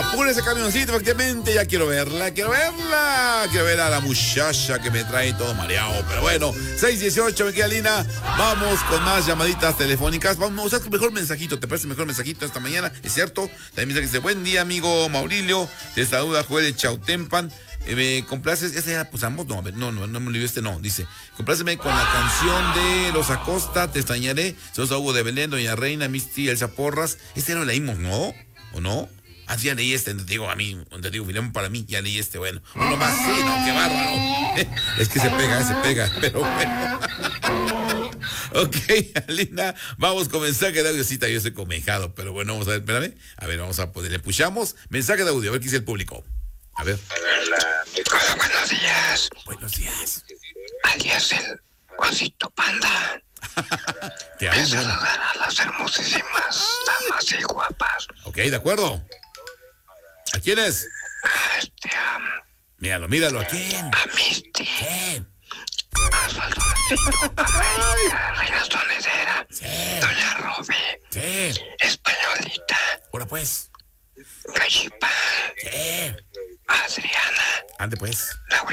Pura ese camioncito, efectivamente, ya quiero verla. Quiero ver a la muchacha que me trae todo mareado. Pero bueno, 6:18, mi querida Lina. Vamos con más llamaditas telefónicas. Vamos a usar mejor mensajito. ¿Te parece mejor mensajito esta mañana? ¿Es cierto? También dice que dice, buen día, amigo Maurilio. Te saluda Joel de Chautempan. Me complaces, ese era pues ambos, no me olvidé no, dice, compláceme con la canción de Los Acosta, Te extrañaré, Sos Hugo de Belén, Doña Reina, Misty, Elsa Porras, este no lo leímos, ¿no? ¿O no? Ah, sí, ya leí este, te digo a mí, te digo, Filón para mí, ya leí este, bueno, uno más, sí, no, qué bárbaro, es que se pega, pero bueno. Ok, Alina, vamos con mensaje de audio, yo estoy comejado, pero bueno, vamos a ver, espérame, vamos a poder, le pushamos, mensaje de audio, a ver qué dice el público. A ver. Hola, buenos días. Buenos días. Alias el Osito Panda. Te amo. Saludar a las hermosísimas damas y guapas. Ok, de acuerdo. ¿A quién es? Míralo, ¿a quién? A Misty. ¿Quién? A Salvadorcito, a Reina Sonedera. Sí. Doña Robe. Sí. Españolita. Ahora pues. Cachipa. Sí. Adriana. Ande pues.